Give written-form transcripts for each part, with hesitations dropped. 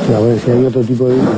Ahora, si hay otro tipo de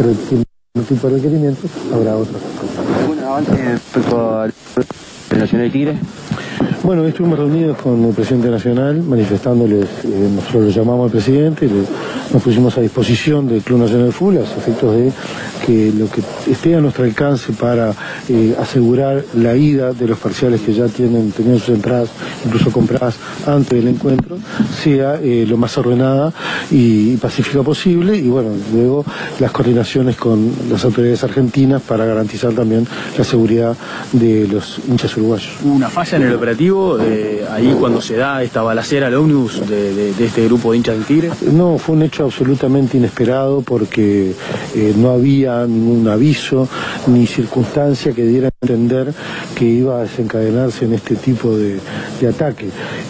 requerimientos, habrá otros. ¿Algún avance respecto al Nacional de Tigre? Bueno, estuvimos reunidos con el presidente nacional, manifestándoles, nosotros lo llamamos al presidente, nos pusimos a disposición del Club Nacional de Fútbol, a efectos de que lo que esté a nuestro alcance para asegurar la ida de los parciales que ya tenían sus entradas, incluso compradas antes del encuentro, sea lo más ordenada y pacífica posible, y bueno, luego las coordinaciones con las autoridades argentinas para garantizar también la seguridad de los hinchas uruguayos. ¿Hubo una falla en el operativo ahí cuando se da esta balacera al ómnibus de este grupo de hinchas del Tigre? No, fue un hecho absolutamente inesperado porque no había ningún aviso ni circunstancia que diera a entender que iba a desencadenarse en este tipo de ataque.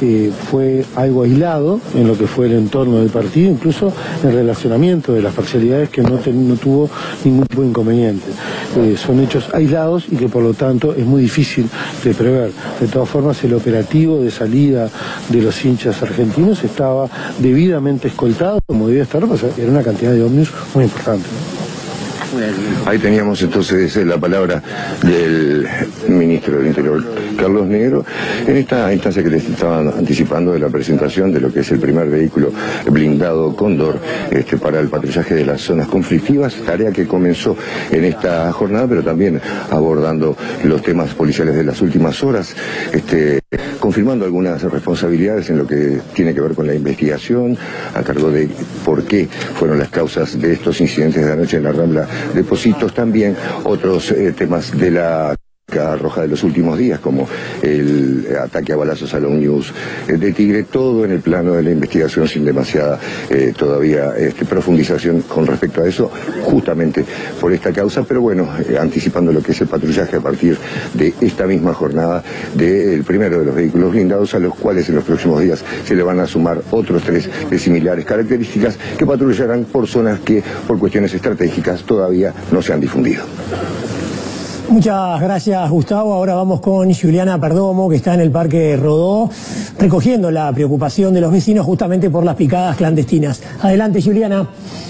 Fue algo aislado en lo que fue el entorno del partido, incluso el relacionamiento de las parcialidades, que no tuvo ningún tipo de inconveniente. Son hechos aislados y que por lo tanto es muy difícil de prever. De todas formas, el operativo de salida de los hinchas argentinos estaba debidamente escoltado, como debía estar, pues era una cantidad de ómnibus muy importante, ¿no? Ahí teníamos entonces la palabra del ministro del Interior, Carlos Negro, en esta instancia que les estaban anticipando de la presentación de lo que es el primer vehículo blindado Cóndor para el patrullaje de las zonas conflictivas, tarea que comenzó en esta jornada, pero también abordando los temas policiales de las últimas horas, confirmando algunas responsabilidades en lo que tiene que ver con la investigación, a cargo de por qué fueron las causas de estos incidentes de anoche en la Rambla de Pocitos, también otros temas de la roja de los últimos días, como el ataque a balazos al ómnibus de Tigre, todo en el plano de la investigación sin demasiada todavía profundización con respecto a eso, justamente por esta causa, pero bueno, anticipando lo que es el patrullaje a partir de esta misma jornada del primero de los vehículos blindados, a los cuales en los próximos días se le van a sumar otros 3 de similares características que patrullarán por zonas que por cuestiones estratégicas todavía no se han difundido. Muchas gracias, Gustavo. Ahora vamos con Juliana Perdomo, que está en el Parque Rodó, recogiendo la preocupación de los vecinos justamente por las picadas clandestinas. Adelante, Juliana.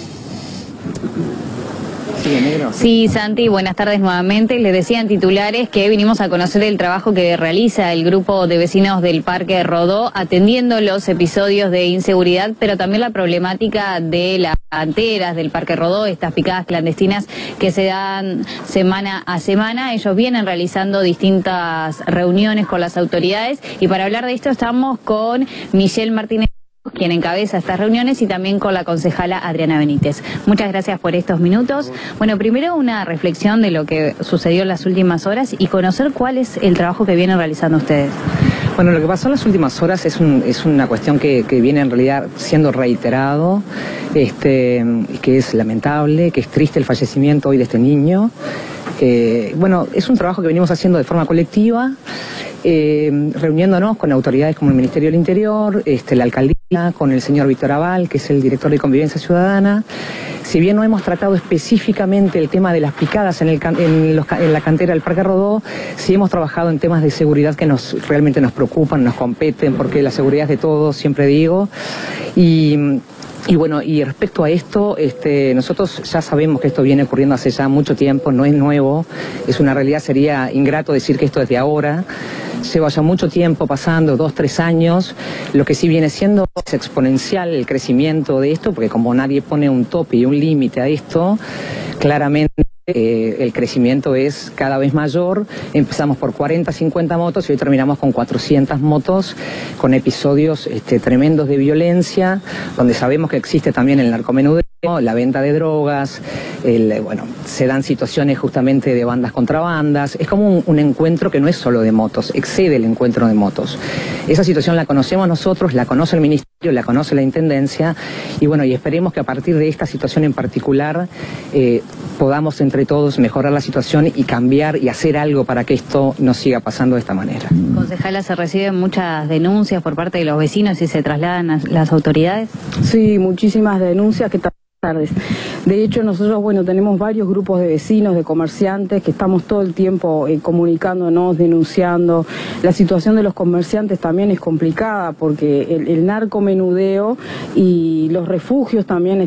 Sí, Santi, buenas tardes nuevamente. Les decían titulares que vinimos a conocer el trabajo que realiza el grupo de vecinos del Parque Rodó, atendiendo los episodios de inseguridad, pero también la problemática de las canteras del Parque Rodó, estas picadas clandestinas que se dan semana a semana. Ellos vienen realizando distintas reuniones con las autoridades, y para hablar de esto estamos con Michelle Martínez, quien encabeza estas reuniones, y también con la concejala Adriana Benítez. Muchas gracias por estos minutos. Bueno, primero una reflexión de lo que sucedió en las últimas horas y conocer cuál es el trabajo que vienen realizando ustedes. Bueno, lo que pasó en las últimas horas es una cuestión que viene en realidad siendo reiterado, que es lamentable, que es triste el fallecimiento hoy de este niño. Bueno, es un trabajo que venimos haciendo de forma colectiva, reuniéndonos con autoridades como el Ministerio del Interior, la alcaldía, con el señor Víctor Aval, que es el director de Convivencia Ciudadana. Si bien no hemos tratado específicamente el tema de las picadas en la cantera del Parque Rodó, sí hemos trabajado en temas de seguridad que realmente nos preocupan, nos competen, porque la seguridad es de todos, siempre digo. Y bueno, y respecto a esto, nosotros ya sabemos que esto viene ocurriendo hace ya mucho tiempo, no es nuevo, es una realidad, sería ingrato decir que esto es de ahora. Lleva ya mucho tiempo pasando, 2, 3 años, lo que sí viene siendo es exponencial el crecimiento de esto, porque como nadie pone un tope y un límite a esto, claramente el crecimiento es cada vez mayor. Empezamos por 40, 50 motos y hoy terminamos con 400 motos, con episodios tremendos de violencia, donde sabemos que existe también el narcomenudeo, la venta de drogas, se dan situaciones justamente de bandas contra bandas. Es como un encuentro que no es solo de motos, excede el encuentro de motos. Esa situación la conocemos nosotros, la conoce el Ministerio, la conoce la Intendencia, y bueno, y esperemos que a partir de esta situación en particular podamos entre todos mejorar la situación y cambiar y hacer algo para que esto no siga pasando de esta manera. Concejala, ¿se reciben muchas denuncias por parte de los vecinos y se trasladan a las autoridades? Sí, muchísimas denuncias que tardes. De hecho, nosotros, tenemos varios grupos de vecinos, de comerciantes, que estamos todo el tiempo comunicándonos, denunciando. La situación de los comerciantes también es complicada, porque el narcomenudeo y los refugios también